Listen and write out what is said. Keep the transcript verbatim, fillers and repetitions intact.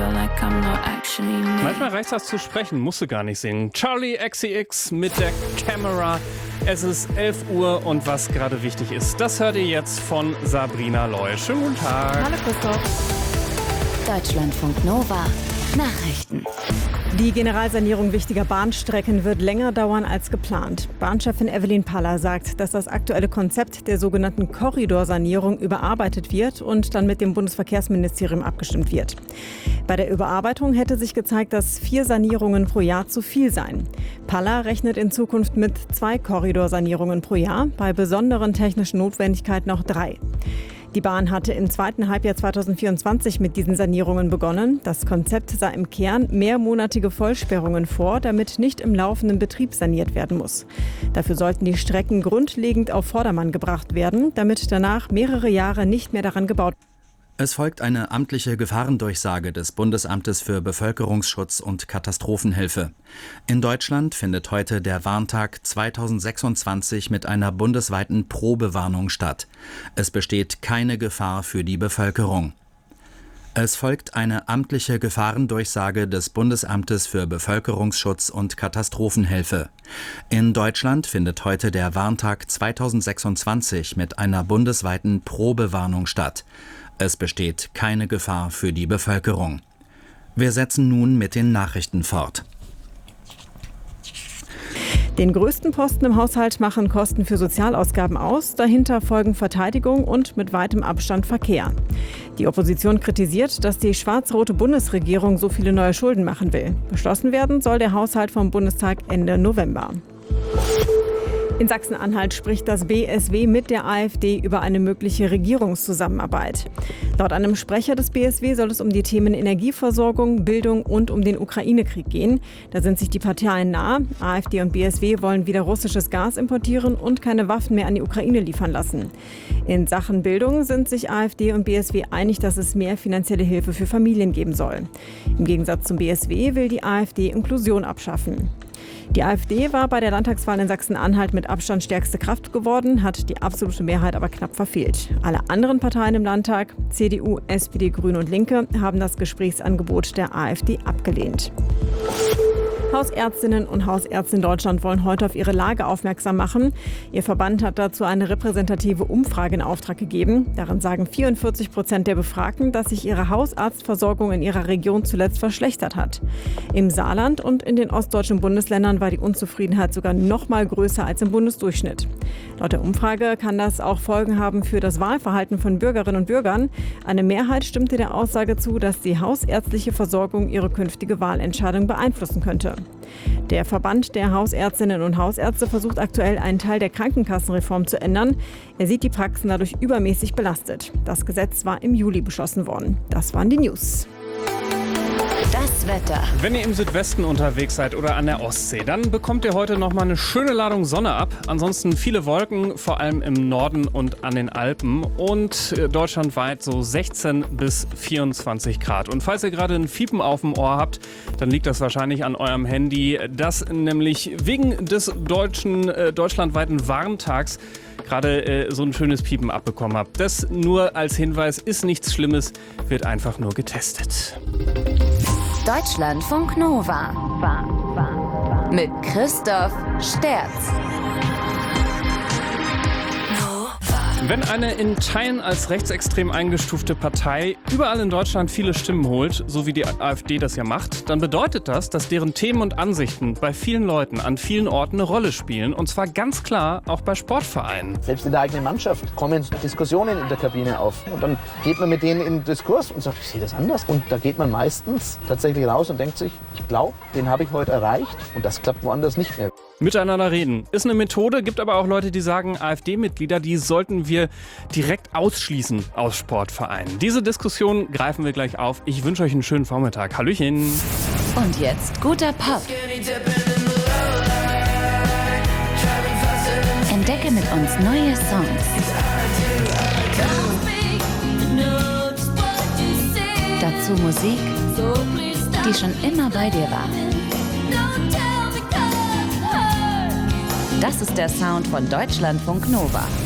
feel like I'm not actually me. Manchmal reicht das zu sprechen, musst du gar nicht singen. Charli X C X mit der Camera. Es ist elf Uhr und was gerade wichtig ist, das hört ihr jetzt von Sabrina Loy. Schönen guten Tag. Hallo Christoph. Deutschlandfunk Nova. Nachrichten. Die Generalsanierung wichtiger Bahnstrecken wird länger dauern als geplant. Bahnchefin Evelyn Paller sagt, dass das aktuelle Konzept der sogenannten Korridorsanierung überarbeitet wird und dann mit dem Bundesverkehrsministerium abgestimmt wird. Bei der Überarbeitung hätte sich gezeigt, dass vier Sanierungen pro Jahr zu viel seien. Paller rechnet in Zukunft mit zwei Korridorsanierungen pro Jahr, bei besonderen technischen Notwendigkeiten noch drei. Die Bahn hatte im zweiten Halbjahr zweitausendvierundzwanzig mit diesen Sanierungen begonnen. Das Konzept sah im Kern mehrmonatige Vollsperrungen vor, damit nicht im laufenden Betrieb saniert werden muss. Dafür sollten die Strecken grundlegend auf Vordermann gebracht werden, damit danach mehrere Jahre nicht mehr daran gebaut wird. Es folgt eine amtliche Gefahrendurchsage des Bundesamtes für Bevölkerungsschutz und Katastrophenhilfe. In Deutschland findet heute der Warntag zweitausendsechsundzwanzig mit einer bundesweiten Probewarnung statt. Es besteht keine Gefahr für die Bevölkerung. Es folgt eine amtliche Gefahrendurchsage des Bundesamtes für Bevölkerungsschutz und Katastrophenhilfe. In Deutschland findet heute der Warntag zweitausendsechsundzwanzig mit einer bundesweiten Probewarnung statt. Es besteht keine Gefahr für die Bevölkerung. Wir setzen nun mit den Nachrichten fort. Den größten Posten im Haushalt machen Kosten für Sozialausgaben aus. Dahinter folgen Verteidigung und mit weitem Abstand Verkehr. Die Opposition kritisiert, dass die schwarz-rote Bundesregierung so viele neue Schulden machen will. Beschlossen werden soll der Haushalt vom Bundestag Ende November. In Sachsen-Anhalt spricht das B S W mit der AfD über eine mögliche Regierungszusammenarbeit. Laut einem Sprecher des B S W soll es um die Themen Energieversorgung, Bildung und um den Ukraine-Krieg gehen. Da sind sich die Parteien nah. AfD und B S W wollen wieder russisches Gas importieren und keine Waffen mehr an die Ukraine liefern lassen. In Sachen Bildung sind sich AfD und B S W einig, dass es mehr finanzielle Hilfe für Familien geben soll. Im Gegensatz zum B S W will die AfD Inklusion abschaffen. Die AfD war bei der Landtagswahl in Sachsen-Anhalt mit Abstand stärkste Kraft geworden, hat die absolute Mehrheit aber knapp verfehlt. Alle anderen Parteien im Landtag, C D U, S P D, Grüne und Linke, haben das Gesprächsangebot der AfD abgelehnt. Hausärztinnen und Hausärzte in Deutschland wollen heute auf ihre Lage aufmerksam machen. Ihr Verband hat dazu eine repräsentative Umfrage in Auftrag gegeben. Darin sagen vierundvierzig Prozent der Befragten, dass sich ihre Hausarztversorgung in ihrer Region zuletzt verschlechtert hat. Im Saarland und in den ostdeutschen Bundesländern war die Unzufriedenheit sogar noch mal größer als im Bundesdurchschnitt. Laut der Umfrage kann das auch Folgen haben für das Wahlverhalten von Bürgerinnen und Bürgern. Eine Mehrheit stimmte der Aussage zu, dass die hausärztliche Versorgung ihre künftige Wahlentscheidung beeinflussen könnte. Der Verband der Hausärztinnen und Hausärzte versucht aktuell einen Teil der Krankenkassenreform zu ändern. Er sieht die Praxen dadurch übermäßig belastet. Das Gesetz war im Juli beschlossen worden. Das waren die News. Das Wetter. Wenn ihr im Südwesten unterwegs seid oder an der Ostsee, dann bekommt ihr heute noch mal eine schöne Ladung Sonne ab. Ansonsten viele Wolken, vor allem im Norden und an den Alpen. Und deutschlandweit so sechzehn bis vierundzwanzig Grad. Und falls ihr gerade ein Fiepen auf dem Ohr habt, dann liegt das wahrscheinlich an eurem Handy, das nämlich wegen des deutschen, äh, deutschlandweiten Warntags gerade äh, so ein schönes Piepen abbekommen habt. Das nur als Hinweis, ist nichts Schlimmes, wird einfach nur getestet. Deutschlandfunk Nova. Mit Christoph Sterz. Wenn eine in Teilen als rechtsextrem eingestufte Partei überall in Deutschland viele Stimmen holt, so wie die AfD das ja macht, dann bedeutet das, dass deren Themen und Ansichten bei vielen Leuten an vielen Orten eine Rolle spielen. Und zwar ganz klar auch bei Sportvereinen. Selbst in der eigenen Mannschaft kommen Diskussionen in der Kabine auf. Und dann geht man mit denen in den Diskurs und sagt, ich sehe das anders. Und da geht man meistens tatsächlich raus und denkt sich, ich glaube, den habe ich heute erreicht. Und das klappt woanders nicht mehr. Miteinander reden ist eine Methode, gibt aber auch Leute, die sagen, AfD-Mitglieder, die sollten wir direkt ausschließen aus Sportvereinen. Diese Diskussion greifen wir gleich auf. Ich wünsche euch einen schönen Vormittag. Hallöchen. Und jetzt guter Pop. Entdecke mit uns neue Songs. Dazu Musik, die schon immer bei dir war. Das ist der Sound von Deutschlandfunk Nova.